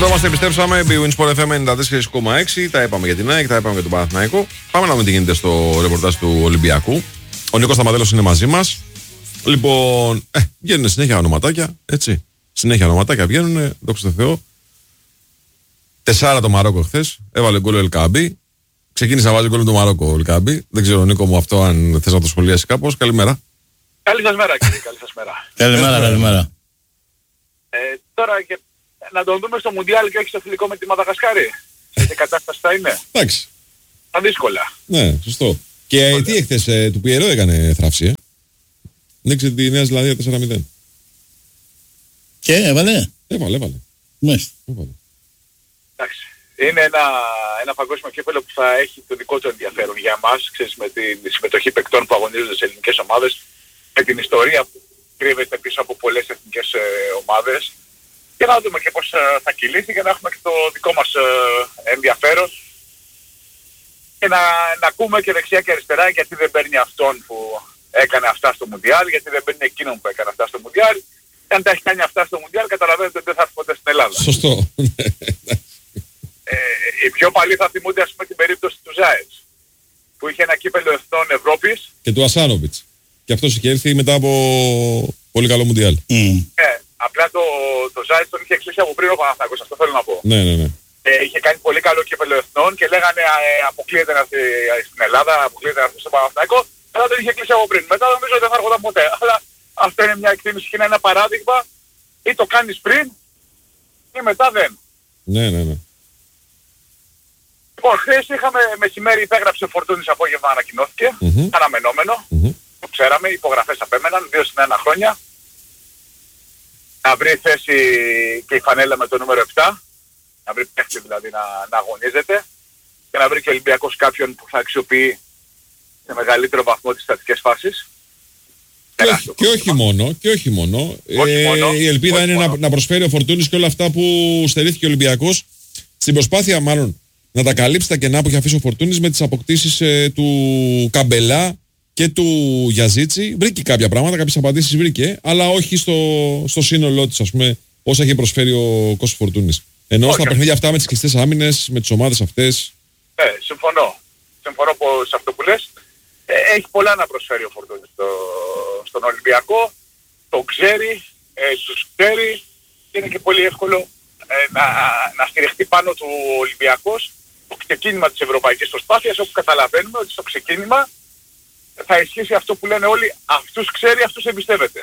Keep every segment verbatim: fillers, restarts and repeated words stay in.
Εδώ είμαστε, επιστρέψαμε. Winsport εφ εμ ενενήντα τέσσερα κόμμα έξι. Τα είπαμε για την ΑΕΚ, τα είπαμε για τον Παναθηναϊκό. Πάμε να δούμε τι γίνεται στο ρεπορτάζ του Ολυμπιακού. Ο Νίκος Σταματέλος είναι μαζί μας. Λοιπόν, ε, βγαίνουν συνέχεια ονοματάκια, έτσι. Συνέχεια ονοματάκια βγαίνουν, δόξα τω Θεώ. Τεσσάρα το Μαρόκο χθες. Έβαλε γκολ ο Ελκάμπη. Ξεκίνησε να βάζει γκολ το Μαρόκο ο Ελκάμπη. Δεν ξέρω, Νίκο μου, αυτό αν θες να το σχολιάσει κάπως. Καλημέρα. Καλή σας μέρα, κύριε. Καλή σας μέρα. Καλημέρα, καλημέρα. Ε, τώρα και να τον δούμε στο Μουντιάλ και όχι στο φιλικό με τη Μαδαγασκάρη. Σε τι κατάσταση θα είναι. Εντάξει. Θα δύσκολα. Ναι, σωστό. Και Ωραία. Τι εχθές ε, του Πιερό έκανε θράψη, ε. Νίξε τη Νέα Ζηλανδία τέσσερα μηδέν. Και έβαλε. Έβαλε, έβαλε. Μάλιστα. Έβαλε. Εντάξει. Είναι ένα, ένα παγκόσμιο κύπελλο που θα έχει το δικό του ενδιαφέρον για εμάς, ξέρεις, με τη συμμετοχή παικτών που αγωνίζονται σε ελληνικές ομάδες, με την ιστορία που κρύβεται πίσω από πολλές εθνικές ε, ομάδες. Και να δούμε και πώς ε, θα κυλήσει για να έχουμε και το δικό μας ε, ενδιαφέρον και να, να ακούμε και δεξιά και αριστερά γιατί δεν παίρνει αυτόν που έκανε αυτά στο Μουντιάλ, γιατί δεν παίρνει εκείνον που έκανε αυτά στο Μουντιάλ. Και αν τα έχει κάνει αυτά στο Μουντιάλ, καταλαβαίνετε ότι δεν θα έρθει ποτέ στην Ελλάδα. Σωστό. ε, οι πιο παλιοί θα θυμούνται, ας πούμε, την περίπτωση του Ζάετς, που είχε ένα κύπελλο εθνών Ευρώπης. Και του Ασάνοβιτς. Και αυτός είχε έρθει μετά από πολύ καλό Μουντιάλ. Mm. Ε, απλά το, το Ζάετς τον είχε εξήσει από πριν ο Παναθηναϊκός, αυτό θέλω να πω. Ναι, ναι, ναι. Ε, είχε κάνει πολύ καλό κύπελλο εθνών και λέγανε ε, αποκλείεται να έρθει στην Ελλάδα, αποκλείεται να έρθει στο Παναθηναϊκό, αλλά δεν είχε κλείσει από πριν. Μετά νομίζω ότι δεν θα έρχονταν ποτέ. Αλλά αυτό είναι μια εκτίμηση και είναι ένα παράδειγμα, ή το κάνεις πριν ή μετά δεν. Ναι, ναι, ναι. Λοιπόν, χθες είχαμε μεσημέρι, υπέγραψε ο Φορτούνης, απόγευμα ανακοινώθηκε, Mm-hmm. αναμενόμενο, Mm-hmm. το ξέραμε, οι υπογραφές απέμεναν, δύο συν ένα χρόνια. Να βρει θέση και η φανέλα με το νούμερο επτά, να βρει παίχτη δηλαδή να, να αγωνίζεται και να βρει και ο Ολυμπιακός κάποιον που θα αξιοποιεί σε μεγαλύτερο βαθμό τις στατικές φάσεις. Και, όχι, και όχι μόνο, και όχι μόνο. Όχι ε, μόνο η ελπίδα όχι είναι μόνο. Να, να προσφέρει ο Φορτούνης και όλα αυτά που στερήθηκε ο Ολυμπιακός στην προσπάθεια μάλλον να τα καλύψει τα κενά που έχει αφήσει ο Φορτούνης με τις αποκτήσεις ε, του Καμπελά και του Γιαζίτσι. Βρήκε κάποια πράγματα, κάποιες απαντήσεις βρήκε, αλλά όχι στο, στο σύνολό της, ας πούμε, όσα έχει προσφέρει ο Κώστας Φορτούνης. Ενώ όχι. Στα παιχνίδια αυτά με τις κλειστές άμυνες, με τις ομάδες αυτές. Ναι, ε, συμφωνώ. Συμφωνώ σε αυτό που λες. Ε, έχει πολλά να προσφέρει ο Φορτούνης στο, στον Ολυμπιακό. Το ξέρει, ε, τους ξέρει και είναι και πολύ εύκολο ε, να, να στηριχτεί πάνω του Ολυμπιακός το ξεκίνημα της ευρωπαϊκής προσπάθειας, όπου καταλαβαίνουμε ότι στο ξεκίνημα θα ισχύσει αυτό που λένε όλοι, αυτούς ξέρει, αυτούς εμπιστεύεται.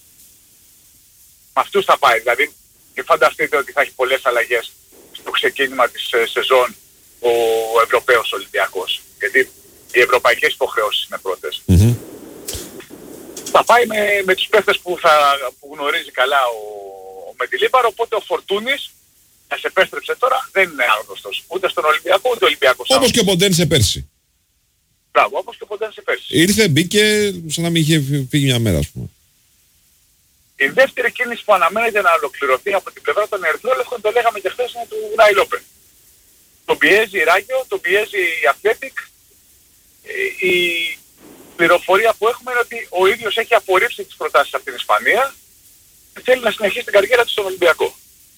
Με αυτούς θα πάει. Δηλαδή, και φανταστείτε ότι θα έχει πολλές αλλαγές στο ξεκίνημα της ε, σεζόν ο Ευρωπαίος Ολυμπιακός. Γιατί οι ευρωπαϊκές υποχρεώσεις είναι πρώτες. Mm-hmm. Θα πάει με, με τους παίχτες που, θα, που γνωρίζει καλά ο, ο Μεντιλίμπαρο, οπότε ο Φορτούνης να σε επέστρεψε τώρα δεν είναι άγνωστος. Ούτε στον Ολυμπιακό, ούτε ο Ολυμπιακός. Όπως και ο Ποντένσε πέρσι. Μπράβο, όπως και ο Ποντένσε πέρσι. Ήρθε, μπήκε, σαν να μην είχε φύγει μια μέρα, ας πούμε. Η δεύτερη κίνηση που αναμένεται να ολοκληρωθεί από την πλευρά των Ερυθρόλευκων, το λέγαμε και χθες, είναι του Γκνάι Λόπε. Τον πιέζει η Ράγιο, τον πιέζει η Αθλέτικ. Η πληροφορία που έχουμε είναι ότι ο ίδιος έχει απορρίψει τις προτάσεις από την Ισπανία και θέλει να συνεχίσει την καριέρα του στον Ολυμπιακό.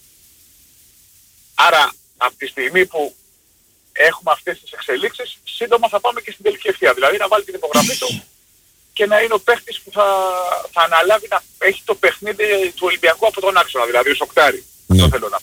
Άρα, από τη στιγμή που έχουμε αυτές τις εξελίξεις, σύντομα θα πάμε και στην τελική ευθεία. Δηλαδή να βάλει την υπογραφή του και να είναι ο παίχτης που θα, θα αναλάβει να έχει το παιχνίδι του Ολυμπιακού από τον άξονα, δηλαδή ο Σοκτάρη. Ναι. Αυτό θέλω να πω.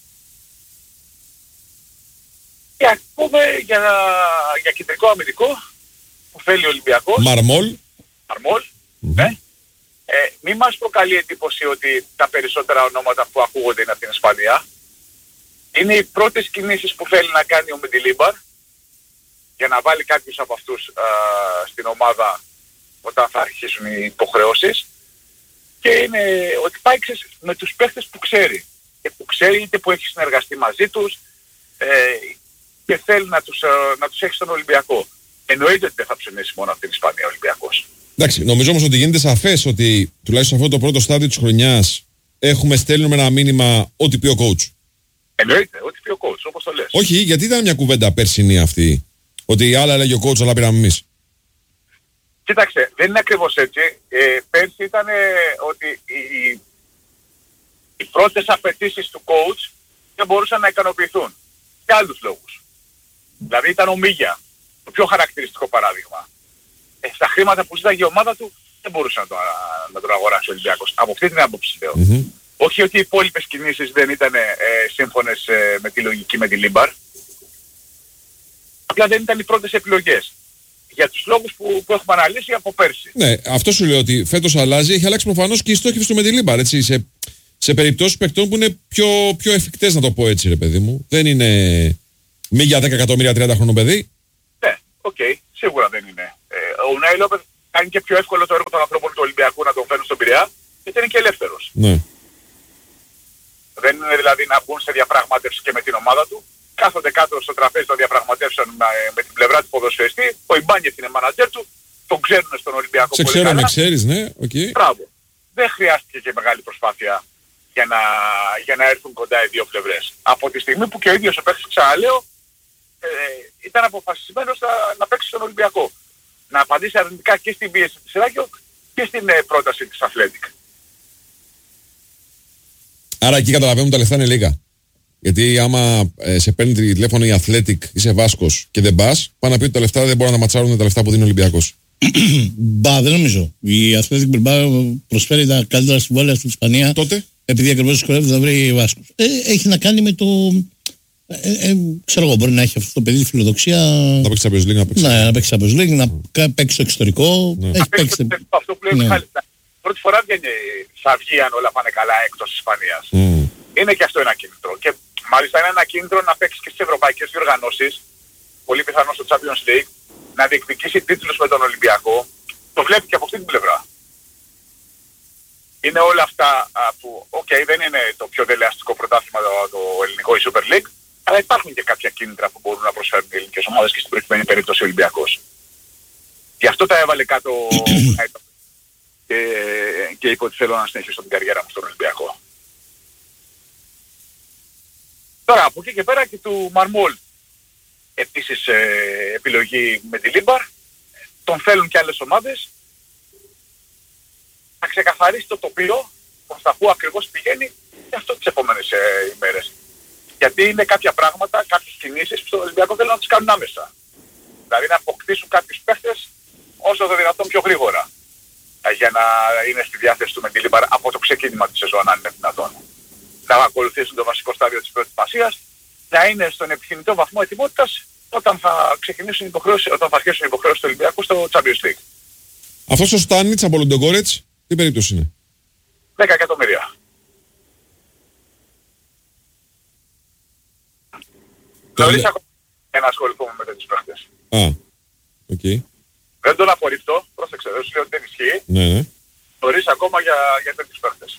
Και ακούμε για, για κεντρικό αμυντικό που θέλει ο Ολυμπιακός. Μαρμόλ. Μαρμόλ, Mm-hmm. ναι. Ε, μη μας προκαλεί εντύπωση ότι τα περισσότερα ονόματα που ακούγονται είναι από την Ισπανία. Είναι οι πρώτες κινήσεις που θέλει να κάνει ο Μεντιλίμπαρ για να βάλει κάποιους από αυτούς α, στην ομάδα όταν θα αρχίσουν οι υποχρεώσεις, και είναι ότι πάει με τους παίχτες που ξέρει και που ξέρει είτε που έχει συνεργαστεί μαζί τους ε, και θέλει να τους, α, να τους έχει στον Ολυμπιακό. Εννοείται ότι δεν θα ψωνίσει μόνο από την Ισπανία ο Ολυμπιακός. Εντάξει, νομίζω όμως ότι γίνεται σαφές ότι τουλάχιστον αυτό το πρώτο στάδιο της χρονιάς έχουμε, στέλνουμε ένα μήνυμα ό,τι πει ο coach. Εννοείται, ό,τι πει ο coach, όπως το λες. Όχι, γιατί ήταν μια κουβέντα περσινή αυτή, ότι η άλλα έλεγε ο coach αλλά πήραμε εμείς. Κοίταξε, δεν είναι ακριβώς έτσι. Ε, πέρσι ήταν ε, ότι οι, οι πρώτες απαιτήσεις του coach δεν μπορούσαν να ικανοποιηθούν. Και άλλους λόγους. Δηλαδή ήταν ο Μίγια, το πιο χαρακτηριστικό παράδειγμα. Ε, στα χρήματα που ζήταγε η ομάδα του δεν μπορούσε να, το, να τον αγοράσει ο Ολυμπιακός. Από αυτή την άποψη λέω. Mm-hmm. Όχι ότι οι υπόλοιπες κινήσεις δεν ήταν ε, σύμφωνες ε, με τη λογική με τη Λίμπαρ. Απλά δεν ήταν οι πρώτες επιλογές. Για τους λόγους που, που έχουμε αναλύσει από πέρσι. Ναι, αυτό σου λέω ότι φέτος αλλάζει. Έχει αλλάξει προφανώς και η στόχευση του με τη Λίμπαρ. Έτσι, σε, σε περιπτώσεις παικτών που είναι πιο, πιο εφικτές, να το πω έτσι, ρε παιδί μου. Δεν είναι μη για δέκα εκατομμύρια τριάντα χρονών παιδί. Ναι, οκ, okay, σίγουρα δεν είναι. Ε, ο Ουνάι Λόπεθ κάνει και πιο εύκολο το έργο των ανθρώπων του Ολυμπιακού να τον φέρουν στον Πειραιά, γιατί είναι και ελεύθερος. Ναι. Δεν είναι δηλαδή να μπουν σε διαπραγμάτευση και με την ομάδα του. Κάθονται κάτω στο τραπέζι των διαπραγματεύσεων με, με την πλευρά του ποδοσφαιριστή. Ο Ιμπάνιεφ είναι μάνατζερ του. Τον ξέρουν στον Ολυμπιακό. Σε ξέρω, με ξέρεις, ναι. Okay. Μπράβο. Δεν χρειάστηκε και μεγάλη προσπάθεια για να, για να έρθουν κοντά οι δύο πλευρές. Από τη στιγμή που και ο ίδιος ο παίκτης, ξαναλέω, ε, ήταν αποφασισμένος να, να παίξει στον Ολυμπιακό. Να απαντήσει αρνητικά και στην πίεση της Ράκιο και στην ε, πρόταση της Athletic. Άρα εκεί καταλαβαίνουμε τα λεφτά είναι λίγα. Γιατί άμα ε, σε παίρνει τηλέφωνο η Athletic, είσαι Βάσκος και δεν πας, πάνε να πει ότι τα λεφτά δεν μπορούν να ματσάρουν τα λεφτά που δίνει ο Ολυμπιακός. Μπα, δεν νομίζω. Η Athletic Bilbao προσφέρει τα καλύτερα συμβόλαια στην Ισπανία. Τότε. Επειδή ακριβώς δυσκολεύεται να βρει Βάσκος. Ε, έχει να κάνει με το. Ε, ε, ξέρω εγώ, μπορεί να έχει αυτό το παιδί φιλοδοξία. Να παίξει Champions League, να παίξει. Ναι, να παίξει Champions League, να παίξει στο εξωτερικό. Ναι. Έχει παίξει. Αυτό που λέει ναι. Πρώτη φορά βγαίνει, θα βγει αν όλα πάνε καλά εκτός της Ισπανίας. Mm. Είναι και αυτό ένα κίνητρο. Και μάλιστα είναι ένα κίνητρο να παίξει και στις ευρωπαϊκές διοργανώσεις, πολύ πιθανό στο Champions League, να διεκδικήσει τίτλους με τον Ολυμπιακό. Το βλέπει και από αυτή την πλευρά. Είναι όλα αυτά α, που, οκ, okay, δεν είναι το πιο δελεαστικό πρωτάθλημα το, το ελληνικό, η Super League, αλλά υπάρχουν και κάποια κίνητρα που μπορούν να προσφέρουν οι ελληνικές ομάδες και στην προκειμένη περίπτωση ο Ολυμπιακός. Γι' αυτό τα έβαλε κάτω και, και είπε ότι θέλω να συνεχίσω την καριέρα μου στον Ολυμπιακό. Τώρα από εκεί και πέρα και του Μαρμόλ επίσης ε, επιλογή με τη Λίμπαρ, τον θέλουν και άλλες ομάδες. Να ξεκαθαρίσει το τοπίο, προς τα που ακριβώς πηγαίνει και αυτό τις επόμενες ε, ημέρες. Γιατί είναι κάποια πράγματα, κάποιες κινήσεις που στο Ολυμπιακό θέλουν να τις κάνουν άμεσα. Δηλαδή να αποκτήσουν κάποιους παίχτες όσο το δυνατόν πιο γρήγορα. Για να είναι στη διάθεση του με τη Λίμπαρ από το ξεκίνημα της σεζόν, αν είναι δυνατόν. Να ακολουθήσουν το βασικό στάδιο της προετοιμασίας, να είναι στον επιθυμητό βαθμό ετοιμότητας όταν θα ξεκινήσουν υποχρεώσεις, όταν θα αρχίσουν οι υποχρεώσεις του Ολυμπιακού στο Champions League. Αυτός ο Στάνιτς από Λουντογκόρετς, τι περίπτωση είναι? δέκα εκατομμύρια. Νωρίς ακόμα να ασχοληθούμε με τέτοιους παίχτες. Α, οκ. Okay. Δεν τον απορριφτώ, πρόσεξε, δεν σου λέω ότι δεν ισχύει. Ναι, ναι. Νωρίς ακόμα για, για τέτοιους παίχτες.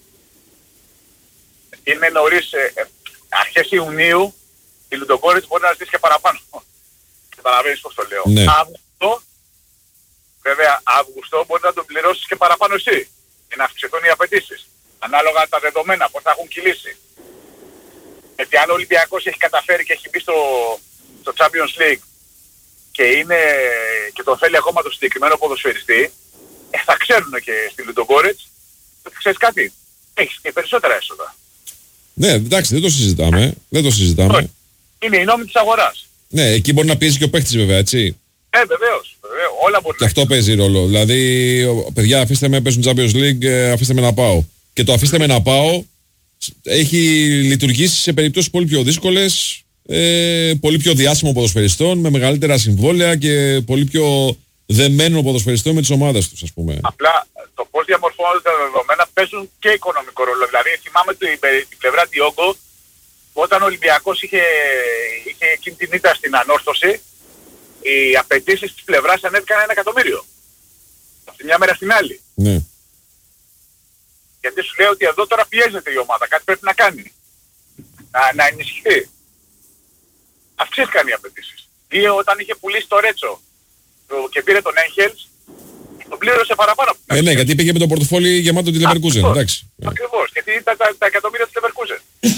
Είναι νωρίς, ε, ε, αρχές Ιουνίου, η Λουντογκόρετς μπορεί να ζητήσει και παραπάνω. Καταλαβαίνεις πώς το λέω. Ναι. Αύγουστο, βέβαια Αύγουστο μπορεί να τον πληρώσεις και παραπάνω εσύ. Και να αυξηθούν οι απαιτήσεις. Ανάλογα τα δεδομένα, πώς θα έχουν κυλήσει. Γιατί αν ο Ολυμπιακός έχει καταφέρει και έχει μπει στο, στο Champions League και, είναι, και τον θέλει ακόμα το συγκεκριμένο ποδοσφαιριστή, ε, θα ξέρουν και στη Λουντογκόρετς ότι ξέρεις κάτι, έχεις και περισσότερα έσοδα. Ναι, εντάξει, δεν το συζητάμε. Δεν το συζητάμε. Είναι η νόμη της αγοράς. Ναι, εκεί μπορεί να πιέζει και ο παίχτης βέβαια, έτσι. Ε, βεβαίως, βεβαίως. Όλα μπορεί και να αυτό παίζει ρόλο. Δηλαδή, παιδιά, αφήστε με, παίζουν Champions League, αφήστε με να πάω. Και το αφήστε με να πάω έχει λειτουργήσει σε περιπτώσεις πολύ πιο δύσκολες, ε, πολύ πιο διάσημων ποδοσφαιριστών, με μεγαλύτερα συμβόλαια και πολύ πιο δεμένων ποδοσφαιριστών με τις ομάδες τους, ας πούμε. Απλά το πώς διαμορφώνονται τα δεδομένα παίζουν και οικονομικό ρόλο. Δηλαδή, θυμάμαι την, την πλευρά Διόγκο, όταν ο Ολυμπιακός είχε, είχε εκείνη την ήττα στην ανόρθωση, οι απαιτήσεις της πλευράς ανέβηκαν ένα εκατομμύριο. Από τη μια μέρα στην άλλη. Ναι. Γιατί σου λέει ότι εδώ τώρα πιέζεται η ομάδα, κάτι πρέπει να κάνει. Να, να ενισχυθεί. Αυξήθηκαν οι απαιτήσεις. Ή όταν είχε πουλήσει το Ρέτσο και πήρε τον Έγχελς, τον πλήρωσε παραπάνω. Ε, ναι, γιατί πήγε με το πορτοφόλι γεμάτο τη Leverkusen, εντάξει. Ακριβώς, γιατί ήταν τα, τα εκατομμύρια της Leverkusen.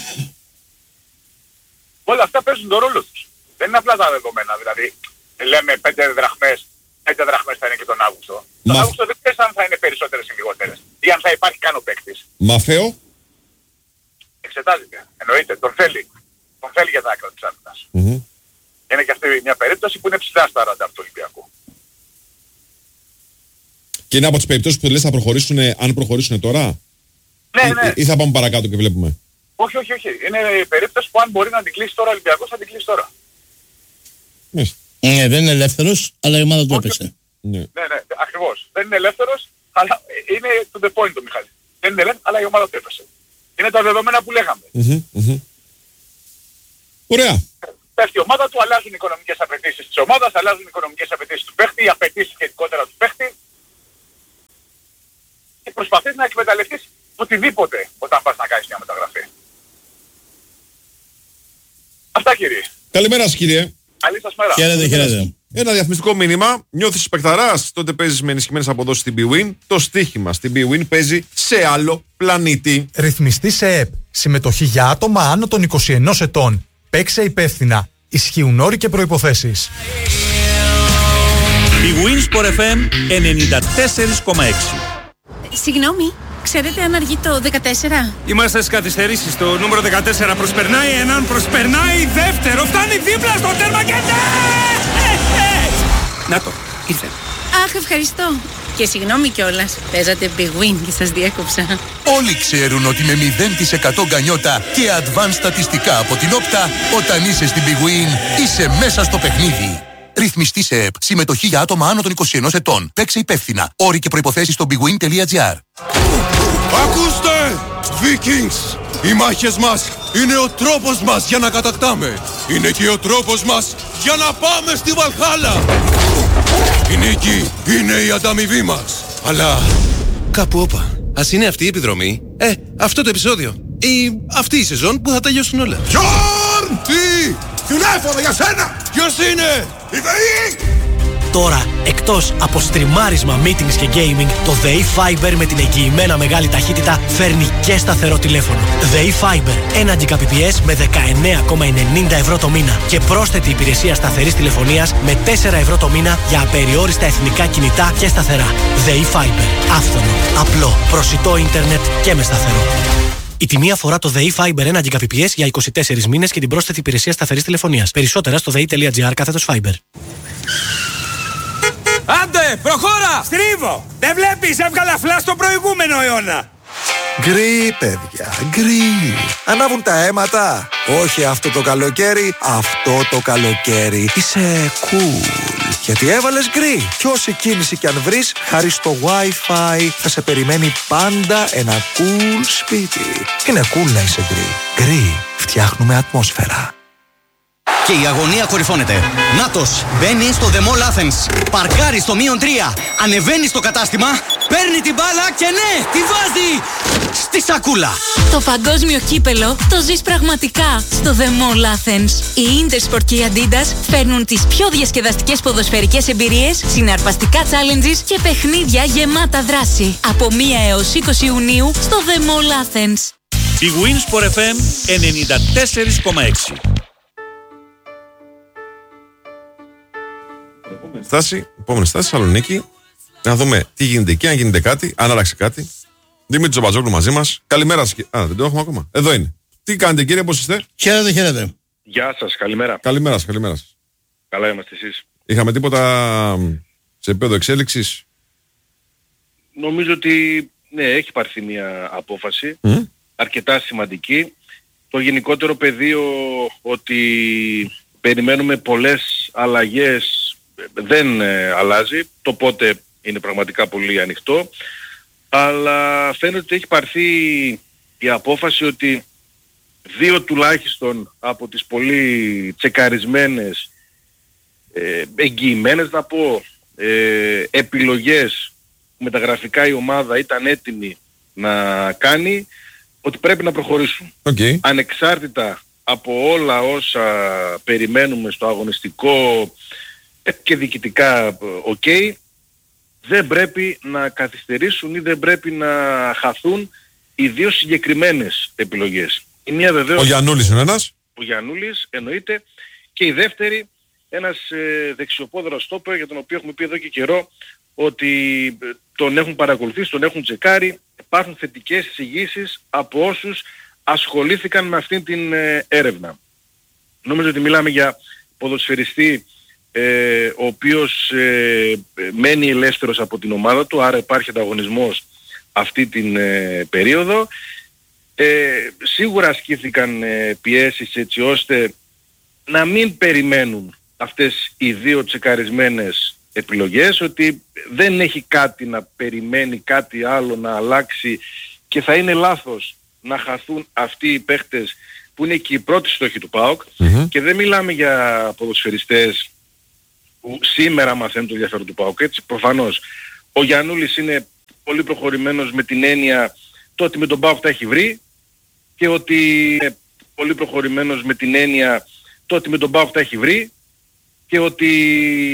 Όλα αυτά παίζουν τον ρόλο τους. Δεν είναι απλά τα δεδομένα, δηλαδή λέμε πέντε δραχμές, πέντε δραχμές θα είναι και τον Αύγουστο. Μα... Τον Αύγουστο δεν ξέρεις αν θα είναι περισσότερες ή λιγότερες. Ή αν θα υπάρχει καν ο παίκτης. Μαθαίο. εξετάζεται. Εννοείται, τον θέλει. Τον θέλει για τα άκρα της άμυνας. Mm-hmm. Είναι και αυτή μια περίπτωση που είναι ψηλά στα ραντάρ του Ολυμπιακού. Και είναι από τις περιπτώσεις που λες θα προχωρήσουν, αν προχωρήσουν τώρα. Ναι, ναι. Ή, ή θα πάμε παρακάτω και βλέπουμε. Όχι, όχι, όχι. Είναι η περίπτωση που αν μπορεί να την κλείσει τώρα ο Ολυμπιακός θα την κλείσει τώρα. Μες. Ναι, δεν είναι ελεύθερος, αλλά η ομάδα του έπεσε. Ναι. Ναι, ναι, ακριβώς. Δεν είναι ελεύθερος, αλλά είναι to the point το Μιχάλη. Δεν είναι ελεύθερος, αλλά η ομάδα του έπεσε. Είναι τα δεδομένα που λέγαμε. Mm-hmm, mm-hmm. Ωραία. Πέφτει η ομάδα του, αλλάζουν οι οικονομικές απαιτήσεις της ομάδας, αλλάζουν οι οικονομικές απαιτήσεις του παίχτη, οι απαιτήσεις γενικότερα του παίχτη. Και προσπαθείς να εκμεταλλευτείς οτιδήποτε όταν πας να κάνεις μια μεταγραφή. Αυτά κύριε. Καλημέρα σας κύριε. Καλή σας μέρα. Χαίρετε, χαίρετε. Ένα διαφημιστικό μήνυμα. Νιώθεις παιχταράς, τότε παίζεις με ενισχυμένες αποδόσεις στην BWIN. Το στοίχημα στην BWIN παίζει σε άλλο πλανήτη. Ρυθμιστή σε ΕΕΠ. Συμμετοχή για άτομα άνω των είκοσι ενός ετών. Παίξε υπεύθυνα. Ισχύουν όροι και προϋποθέσεις. BWIN Sport εφ εμ ενενήντα τέσσερα κόμμα έξι. Συγγνώμη, ξέρετε αν αργεί το δεκατέσσερα? Είμαστε στις καθυστερήσεις. Το νούμερο δεκατέσσερα προσπερνάει έναν, προσπερνάει δεύτερο. Φτάνει δίπλα στο τέρμα και ναι! Να το, ήρθε. Αχ, ευχαριστώ. Και συγγνώμη κιόλας, παίζατε Big Win και σας διέκοψα. Όλοι ξέρουν ότι με μηδέν τοις εκατό γκανιότα και advanced στατιστικά από την Όπτα, όταν είσαι στην Big Win, είσαι μέσα στο παιχνίδι. Ρυθμιστή σε ΕΕΠ. Συμμετοχή για άτομα άνω των είκοσι ενός ετών. Παίξε υπεύθυνα. Όροι και προϋποθέσεις στο bigwin τελεία gr. Ακούστε! Vikings! Οι μάχες μας είναι ο τρόπος μας για να κατακτάμε. Είναι και ο τρόπος μας για να πάμε στη Βαλχάλα. Η νίκη είναι η ανταμοιβή μας. Αλλά κάπου όπα. Ας είναι αυτή η επιδρομή. Ε, αυτό το επεισόδιο. Ή αυτή η σεζόν που θα τελειώσουν όλα. Γιόρν! Τι! Τηλέφωνο για σένα! Ποιος είναι? Η ΔΕΗ! Τώρα, εκτός από στριμάρισμα, meetings και gaming, το ΔΕΗ Fiber με την εγγυημένα μεγάλη ταχύτητα φέρνει και σταθερό τηλέφωνο. ΔΕΗ Fiber, ένα Gbps με δεκαεννέα κόμμα ενενήντα ευρώ το μήνα και πρόσθετη υπηρεσία σταθερής τηλεφωνίας με τέσσερα ευρώ το μήνα για απεριόριστα εθνικά κινητά και σταθερά. ΔΕΗ Fiber, άφθονο, απλό, προσιτό ίντερνετ και με σταθερό. Η τιμή αφορά το ΔΕΗ Fiber ένα Gbps για είκοσι τέσσερις μήνες και την πρόσθετη υπηρεσία σταθερής τηλεφωνίας. Περισσότερα στο δei.gr κάθετος Fiber. Άντε, προχώρα! Στρίβω! Δεν βλέπεις, έβγαλα φλά στο προηγούμενο αιώνα! Γκρι, παιδιά, γκρι. Ανάβουν τα αίματα. Όχι αυτό το καλοκαίρι, αυτό το καλοκαίρι. Είσαι cool. Γιατί έβαλες γκρι. Κι όση κίνηση κι αν βρεις, χάρη στο Wi-Fi θα σε περιμένει πάντα ένα cool σπίτι. Είναι cool να είσαι γκρι. Γκρι. Φτιάχνουμε ατμόσφαιρα. Και η αγωνία κορυφώνεται. Νάτος μπαίνει στο The Mall Athens. Παρκάρει στο μείον τρία. Ανεβαίνει στο κατάστημα. Παίρνει την μπάλα και ναι, τη βάζει στη σακούλα. Το παγκόσμιο κύπελο το ζεις πραγματικά στο The Mall Athens. Η Intersport και η Adidas φέρνουν τις πιο διασκεδαστικές ποδοσφαιρικές εμπειρίες, συναρπαστικά challenges και παιχνίδια γεμάτα δράση. Από μία έως είκοσι Ιουνίου στο The Mall Athens. BWIN Sport εφ εμ ενενήντα τέσσερα κόμμα έξι. Στάση, επόμενη στάση, Θεσσαλονίκη. Να δούμε τι γίνεται εκεί, αν γίνεται κάτι, αν άλλαξε κάτι. Δημήτρη Τζομπατζόγλου μαζί μας. Καλημέρα σας. Α, δεν το έχουμε ακόμα. Εδώ είναι. Τι κάνετε κύριε, πώς είστε? Χαίρετε, χαίρετε. Γεια σας, καλημέρα. Καλημέρα σας, καλημέρα σας. Καλά είμαστε εσείς? Είχαμε τίποτα σε επίπεδο εξέλιξης? Νομίζω ότι ναι, έχει πάρθει μια απόφαση Mm. αρκετά σημαντική. Το γενικότερο πεδίο ότι περιμένουμε πολλές αλλαγές δεν ε, αλλάζει. Το πότε είναι πραγματικά πολύ ανοιχτό. Αλλά φαίνεται ότι έχει πάρθει η απόφαση ότι δύο τουλάχιστον από τις πολύ τσεκαρισμένες, ε, εγγυημένες να πω, ε, επιλογές που μεταγραφικά η ομάδα ήταν έτοιμη να κάνει, ότι πρέπει να προχωρήσουν. Okay. Ανεξάρτητα από όλα όσα περιμένουμε στο αγωνιστικό και διοικητικά ok, δεν πρέπει να καθυστερήσουν ή δεν πρέπει να χαθούν οι δύο συγκεκριμένες επιλογές. Η μία βεβαίως... Ο Γιαννούλης είναι ένας. Ο Γιαννούλης εννοείται. Και η δεύτερη, ένας ε, δεξιοπόδρος στόπερ για τον οποίο έχουμε πει εδώ και καιρό ότι τον έχουν παρακολουθήσει, τον έχουν τσεκάρει. Υπάρχουν θετικές εισηγήσεις από όσους ασχολήθηκαν με αυτήν την ε, έρευνα. Νομίζω ότι μιλάμε για ποδοσφαιριστή ε, ο οποίος ε, μένει ελεύθερος από την ομάδα του, άρα υπάρχει ανταγωνισμός αυτή την ε, περίοδο. Ε, σίγουρα ασκήθηκαν ε, πιέσεις έτσι ώστε να μην περιμένουν αυτές οι δύο τσεκαρισμένες επιλογές, ότι δεν έχει κάτι να περιμένει, κάτι άλλο να αλλάξει και θα είναι λάθος να χαθούν αυτοί οι παίχτες που είναι και οι πρώτοι στόχοι του ΠΑΟΚ mm-hmm. και δεν μιλάμε για ποδοσφαιριστές που σήμερα μαθαίνουν το ενδιαφέρον του ΠΑΟΚ, έτσι προφανώς. Ο Γιαννούλης είναι πολύ προχωρημένος με την έννοια το ότι με τον ΠΑΟΚ τα έχει βρει και ότι είναι πολύ προχωρημένος με την έννοια το ότι με τον ΠΑΟΚ τα έχει βρει και ότι